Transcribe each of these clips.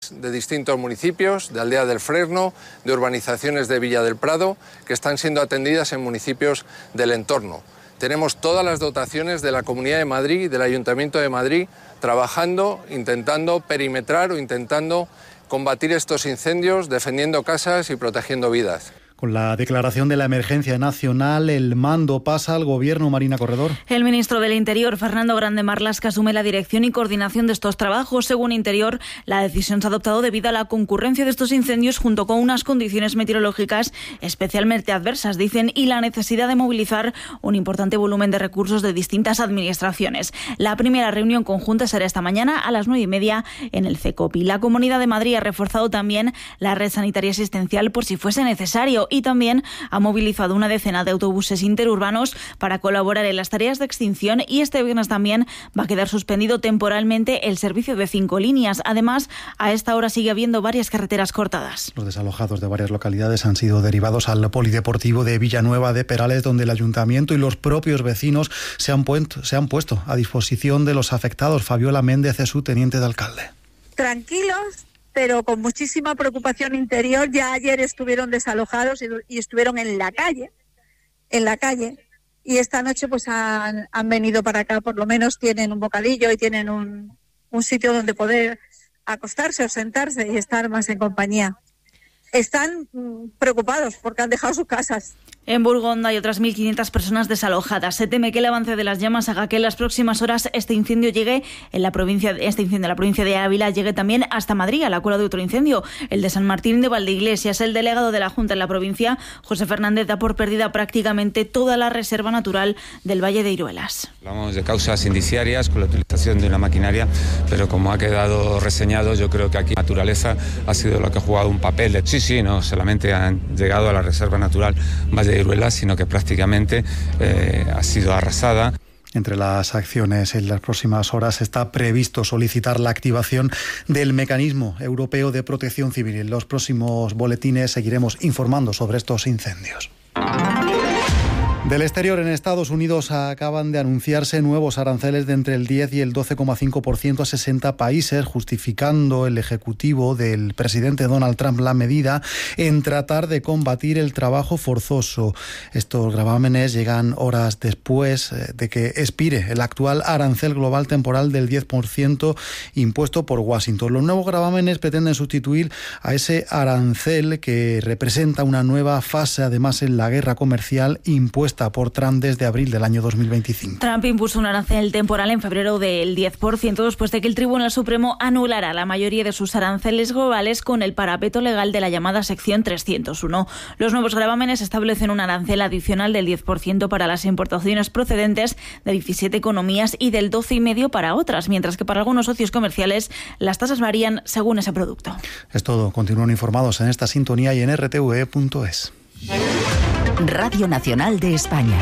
alcaldes de distintos municipios, de Aldea del Fresno, de urbanizaciones de Villa del Prado, que están siendo atendidas en municipios del entorno. Tenemos todas las dotaciones de la Comunidad de Madrid y del Ayuntamiento de Madrid trabajando, intentando perimetrar o intentando combatir estos incendios, defendiendo casas y protegiendo vidas. Con la declaración de la emergencia nacional, el mando pasa al Gobierno. Marina Corredor. El ministro del Interior, Fernando Grande Marlaska, asume la dirección y coordinación de estos trabajos. Según Interior, la decisión se ha adoptado debido a la concurrencia de estos incendios junto con unas condiciones meteorológicas especialmente adversas, dicen, y la necesidad de movilizar un importante volumen de recursos de distintas administraciones. La primera reunión conjunta será esta mañana a las 9:30 en el CECOPI. La Comunidad de Madrid ha reforzado también la red sanitaria asistencial por si fuese necesario, y también ha movilizado una decena de autobuses interurbanos para colaborar en las tareas de extinción, y este viernes también va a quedar suspendido temporalmente el servicio de 5 líneas. Además, a esta hora sigue habiendo varias carreteras cortadas. Los desalojados de varias localidades han sido derivados al polideportivo de Villanueva de Perales, donde el ayuntamiento y los propios vecinos se han puesto a disposición de los afectados. Fabiola Méndez es su teniente de alcalde. Tranquilos, pero con muchísima preocupación interior. Ya ayer estuvieron desalojados y estuvieron en la calle, y esta noche pues han venido para acá. Por lo menos tienen un bocadillo y tienen un sitio donde poder acostarse o sentarse y estar más en compañía. Están preocupados porque han dejado sus casas. En Burgos hay otras 1.500 personas desalojadas. Se teme que el avance de las llamas haga que en las próximas horas este incendio en la provincia de Ávila llegue también hasta Madrid, a la cola de otro incendio, el de San Martín de Valdeiglesias. El delegado de la Junta en la provincia, José Fernández, da por perdida prácticamente toda la reserva natural del Valle de Iruelas. Hablamos de causas indiciarias con la utilización de una maquinaria, pero como ha quedado reseñado, yo creo que aquí la naturaleza ha sido la que ha jugado un papel. Sí, no solamente han llegado a la reserva natural Valle de Iruelas, sino que prácticamente ha sido arrasada. Entre las acciones en las próximas horas está previsto solicitar la activación del Mecanismo Europeo de Protección Civil. En los próximos boletines seguiremos informando sobre estos incendios. Del exterior, en Estados Unidos acaban de anunciarse nuevos aranceles de entre el 10 y el 12,5% a 60 países, justificando el ejecutivo del presidente Donald Trump la medida en tratar de combatir el trabajo forzoso. Estos gravámenes llegan horas después de que expire el actual arancel global temporal del 10% impuesto por Washington. Los nuevos gravámenes pretenden sustituir a ese arancel que representa una nueva fase, además, en la guerra comercial impuesta por Trump desde abril del año 2025. Trump impuso un arancel temporal en febrero del 10%, después de que el Tribunal Supremo anulara la mayoría de sus aranceles globales con el parapeto legal de la llamada sección 301. Los nuevos gravámenes establecen un arancel adicional del 10% para las importaciones procedentes de 17 economías y del 12,5% para otras, mientras que para algunos socios comerciales las tasas varían según ese producto. Es todo. Continúen informados en esta sintonía y en rtve.es. Radio Nacional de España.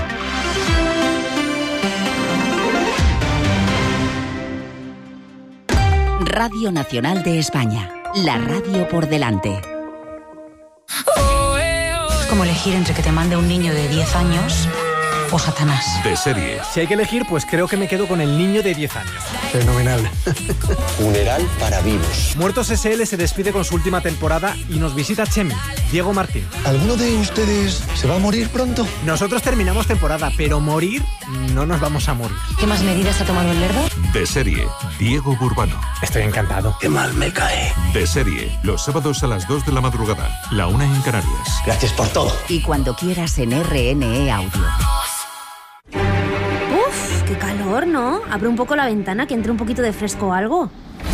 Radio Nacional de España. La radio por delante. Es como elegir entre que te mande un niño de 10 años o Satanás. De serie. Si hay que elegir, pues creo que me quedo con el niño de 10 años. Fenomenal. Funeral para vivos. Muertos S.L. se despide con su última temporada y nos visita Chemi, Diego Martín. ¿Alguno de ustedes se va a morir pronto? Nosotros terminamos temporada, pero morir no nos vamos a morir. ¿Qué más medidas ha tomado el Lerdo? De serie. Diego Burbano. Estoy encantado. Qué mal me cae. De serie. Los sábados a las 2 de la madrugada. La 1 en Canarias. Gracias por todo. Y cuando quieras en RNE Audio. Uf, qué calor, ¿no? Abre un poco la ventana, que entre un poquito de fresco o algo.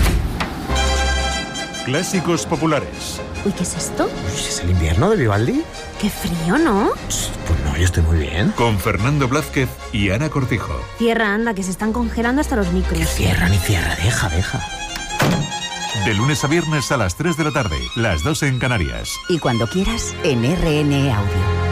Clásicos populares. Uy, ¿qué es esto? ¿Es el invierno de Vivaldi? Qué frío, ¿no? Pues no, yo estoy muy bien. Con Fernando Blázquez y Ana Cortijo. Cierra, anda, que se están congelando hasta los micros. Que cierra ni cierra, deja. De lunes a viernes a las 3 de la tarde, las 2 en Canarias. Y cuando quieras en RNE Audio.